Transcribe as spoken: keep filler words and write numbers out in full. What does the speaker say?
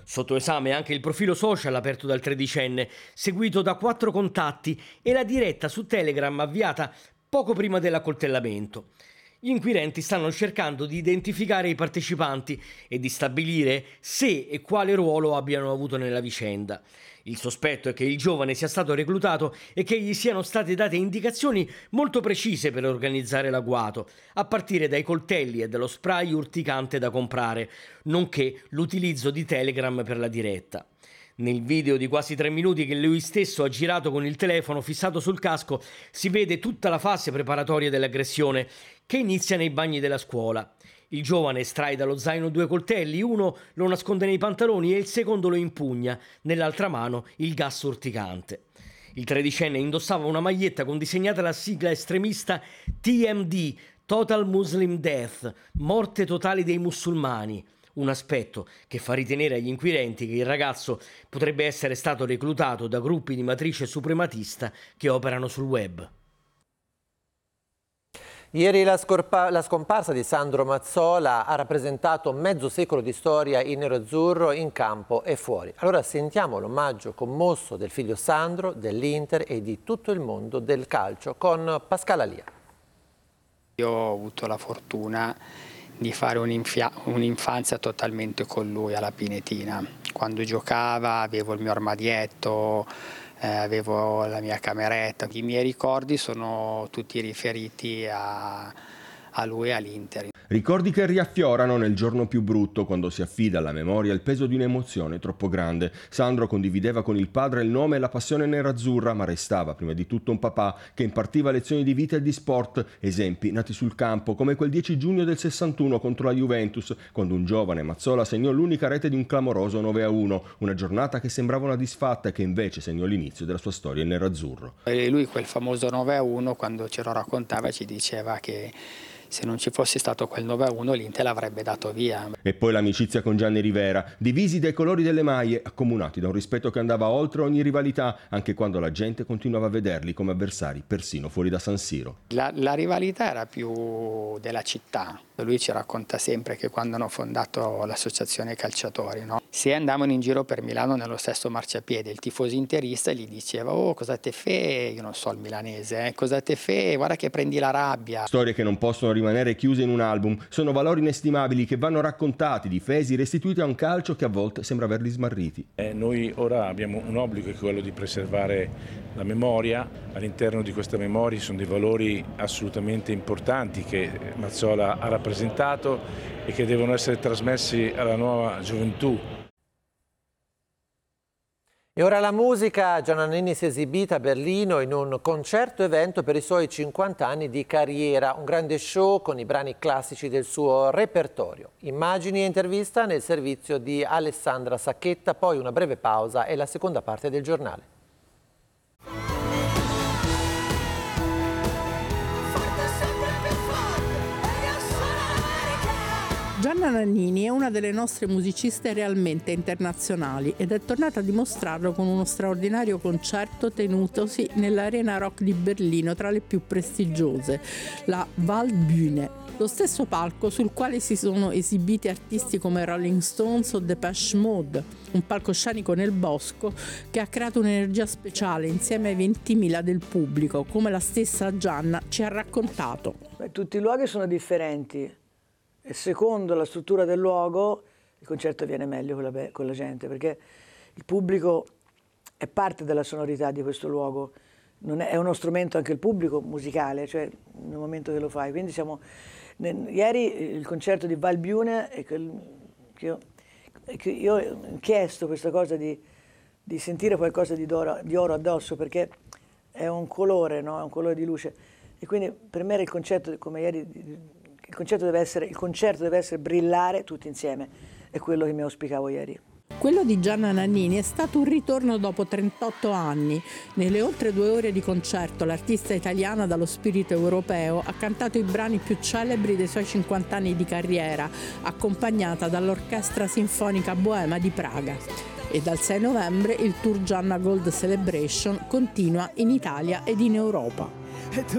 Sotto esame anche il profilo social aperto dal tredicenne, seguito da quattro contatti, e la diretta su Telegram avviata poco prima dell'accoltellamento. Gli inquirenti stanno cercando di identificare i partecipanti e di stabilire se e quale ruolo abbiano avuto nella vicenda. Il sospetto è che il giovane sia stato reclutato e che gli siano state date indicazioni molto precise per organizzare l'agguato, a partire dai coltelli e dallo spray urticante da comprare, nonché l'utilizzo di Telegram per la diretta. Nel video di quasi tre minuti che lui stesso ha girato con il telefono fissato sul casco si vede tutta la fase preparatoria dell'aggressione, che inizia nei bagni della scuola. Il giovane estrae dallo zaino due coltelli, uno lo nasconde nei pantaloni e il secondo lo impugna, nell'altra mano il gas urticante. Il tredicenne indossava una maglietta con disegnata la sigla estremista T M D, Total Muslim Death, morte totale dei musulmani. Un aspetto che fa ritenere agli inquirenti che il ragazzo potrebbe essere stato reclutato da gruppi di matrice suprematista che operano sul web. Ieri la, scorpa, la scomparsa di Sandro Mazzola ha rappresentato mezzo secolo di storia in nero-azzurro, in campo e fuori. Allora sentiamo l'omaggio commosso del figlio Sandro, dell'Inter e di tutto il mondo del calcio con Pascal Alia. Io ho avuto la fortuna di fare un'infanzia totalmente con lui alla Pinetina. Quando giocava avevo il mio armadietto, eh, avevo la mia cameretta. I miei ricordi sono tutti riferiti a, a lui e all'Inter. Ricordi che riaffiorano nel giorno più brutto, quando si affida alla memoria il peso di un'emozione troppo grande. Sandro condivideva con il padre il nome e la passione nerazzurra, ma restava prima di tutto un papà che impartiva lezioni di vita e di sport, esempi nati sul campo, come quel dieci giugno del sessantuno contro la Juventus, quando un giovane Mazzola segnò l'unica rete di un clamoroso nove a uno, una giornata che sembrava una disfatta e che invece segnò l'inizio della sua storia in nerazzurro. E lui quel famoso nove a uno, quando ce lo raccontava, ci diceva che se non ci fosse stato quel nove a uno l'Inter l'avrebbe dato via. E poi l'amicizia con Gianni Rivera, divisi dai colori delle maglie, accomunati da un rispetto che andava oltre ogni rivalità, anche quando la gente continuava a vederli come avversari, persino fuori da San Siro. La, la rivalità era più della città. Lui ci racconta sempre che quando hanno fondato l'associazione calciatori, no? Se andavano in giro per Milano nello stesso marciapiede, il tifoso interista gli diceva: oh, cosa te fe? Io non so il milanese, eh? Cosa te fe? Guarda che prendi la rabbia. Storie che non possono rimanere chiuse in un album, sono valori inestimabili che vanno raccontati, difesi, restituiti a un calcio che a volte sembra averli smarriti. Eh, noi ora abbiamo un obbligo, che è quello di preservare la memoria. All'interno di questa memoria sono dei valori assolutamente importanti che Mazzola ha rappresentato e che devono essere trasmessi alla nuova gioventù. E ora la musica. Gianna Nannini si è esibita a Berlino in un concerto evento per i suoi cinquanta anni di carriera, un grande show con i brani classici del suo repertorio. Immagini e intervista nel servizio di Alessandra Sacchetta, poi una breve pausa e la seconda parte del giornale. Gianna Nannini è una delle nostre musiciste realmente internazionali ed è tornata a dimostrarlo con uno straordinario concerto tenutosi nell'Arena Rock di Berlino, tra le più prestigiose, la Waldbühne, lo stesso palco sul quale si sono esibiti artisti come Rolling Stones o Depeche Mode, un palcoscenico nel bosco che ha creato un'energia speciale insieme ai ventimila del pubblico, come la stessa Gianna ci ha raccontato. Beh, tutti i luoghi sono differenti. E secondo la struttura del luogo il concerto viene meglio con la, con la gente, perché il pubblico è parte della sonorità di questo luogo, non è, è uno strumento anche il pubblico musicale, cioè nel momento che lo fai. Quindi siamo, nel, ieri il concerto di Waldbühne, e che, che io, che io ho chiesto questa cosa di, di sentire qualcosa di, d'oro, di oro addosso, perché è un colore, no? È un colore di luce, e quindi per me era il concerto come ieri. Il concerto deve essere, il concerto deve essere brillare tutti insieme, è quello che mi auspicavo ieri. Quello di Gianna Nannini è stato un ritorno dopo trentotto anni. Nelle oltre due ore di concerto l'artista italiana dallo spirito europeo ha cantato i brani più celebri dei suoi cinquanta anni di carriera, accompagnata dall'Orchestra Sinfonica Boema di Praga. E dal sei novembre il tour Gianna Gold Celebration continua in Italia ed in Europa.